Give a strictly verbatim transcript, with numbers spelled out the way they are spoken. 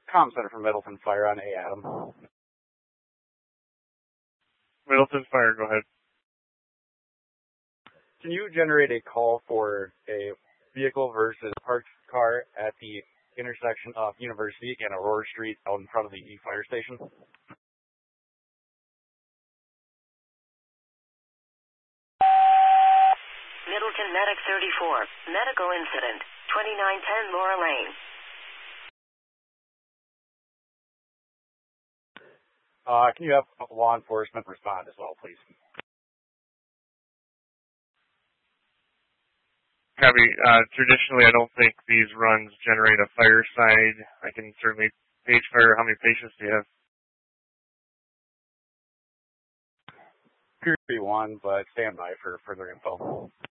Comm Center from Middleton Fire on A. Adam. Middleton Fire, go ahead. Can you generate a call for a vehicle versus parked car at the intersection of University and Aurora Street out in front of the E Fire Station? Middleton Medic thirty-four, medical incident, twenty-nine ten Laura Lane. Uh, can you have law enforcement respond as well, please? Copy. Uh, traditionally, I don't think these runs generate a fire side. I can certainly page fire. How many patients do you have? Period one, but stand by for further info.